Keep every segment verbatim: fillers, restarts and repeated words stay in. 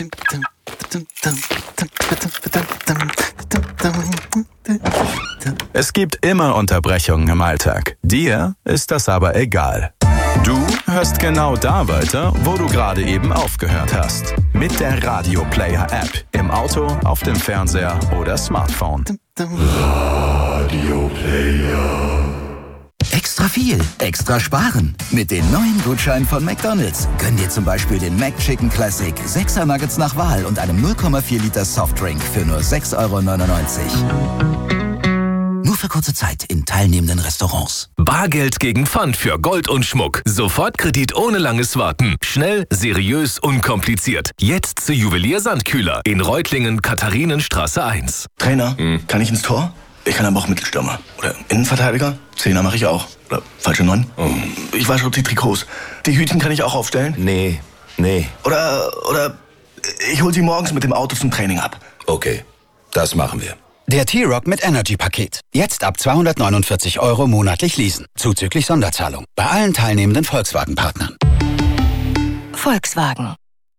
Es gibt immer Unterbrechungen im Alltag. Dir ist das aber egal. Du hörst genau da weiter, wo du gerade eben aufgehört hast. Mit der Radio Player App. Im Auto, auf dem Fernseher oder Smartphone. Radio Player. Extra viel, extra sparen. Mit den neuen Gutscheinen von McDonald's. Gönn dir zum Beispiel den McChicken Classic, sechser Nuggets nach Wahl und einem null Komma vier Liter Softdrink für nur sechs Euro neunundneunzig. Nur für kurze Zeit in teilnehmenden Restaurants. Bargeld gegen Pfand für Gold und Schmuck. Sofortkredit ohne langes Warten. Schnell, seriös, unkompliziert. Jetzt zu Juwelier Sandkühler in Reutlingen, Katharinenstraße eins. Trainer, hm. kann ich ins Tor? Ich kann aber auch Mittelstürmer. Oder Innenverteidiger. Zehner mache ich auch. Oder falsche Neun. Oh. Ich wasche auch die Trikots. Die Hütchen kann ich auch aufstellen. Nee, nee. Oder, oder ich hol sie morgens mit dem Auto zum Training ab. Okay, das machen wir. Der T-Rock mit Energy-Paket. Jetzt ab zweihundertneunundvierzig Euro monatlich leasen. Zuzüglich Sonderzahlung. Bei allen teilnehmenden Volkswagen-Partnern. Volkswagen.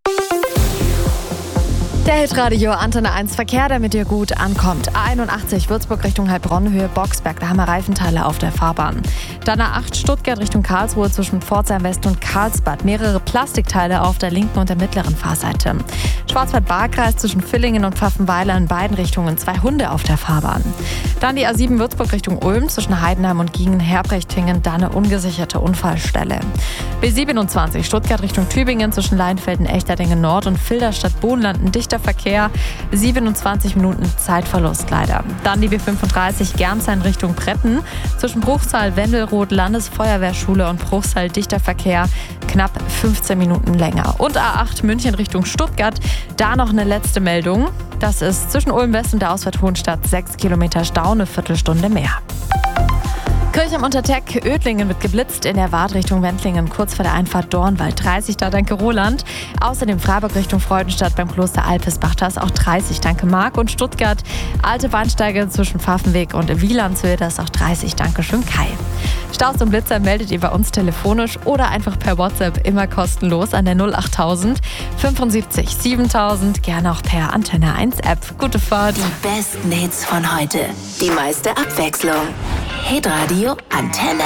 Der Hitradio Antenne eins Verkehr, damit ihr gut ankommt. A einundachtzig Würzburg Richtung Heilbronn, Höhe Boxberg, da haben wir Reifenteile auf der Fahrbahn. Dann A acht Stuttgart Richtung Karlsruhe zwischen Pforzheim West und Karlsbad. Mehrere Plastikteile auf der linken und der mittleren Fahrseite. Schwarzwald-Baar-Kreis zwischen Villingen und Pfaffenweiler in beiden Richtungen. Zwei Hunde auf der Fahrbahn. Dann die A sieben Würzburg Richtung Ulm zwischen Heidenheim und Giengen-Herbrechtingen. Da eine ungesicherte Unfallstelle. B siebenundzwanzig Stuttgart Richtung Tübingen zwischen Leinfelden, Echterdingen Nord und Filderstadt-Bodenland ein dichter Verkehr, siebenundzwanzig Minuten Zeitverlust leider. Dann die B fünfunddreißig Gernsheim Richtung Bretten, zwischen Bruchsal, Wendelroth, Landesfeuerwehrschule und Bruchsal dichter Verkehr, knapp fünfzehn Minuten länger. Und A acht München Richtung Stuttgart, da noch eine letzte Meldung. Das ist zwischen Ulm West und der Ausfahrt Hohenstadt sechs Kilometer Stau, eine Viertelstunde mehr. Kirch am Unterteck, Oedlingen wird geblitzt in der Wart Richtung Wendlingen, kurz vor der Einfahrt Dornwald, dreißig, da danke Roland. Außerdem Freiburg Richtung Freudenstadt beim Kloster Alpesbach, da ist auch dreißig, danke Marc. Und Stuttgart, alte Bahnsteige zwischen Pfaffenweg und Wielandshöhe, da ist auch dreißig, danke schön Kai. Staus und Blitzer meldet ihr bei uns telefonisch oder einfach per WhatsApp, immer kostenlos an der null achttausend fünfundsiebzig siebentausend, gerne auch per Antenne eins App. Gute Fahrt. Die besten Hits von heute, die meiste Abwechslung. Hitradio Antenne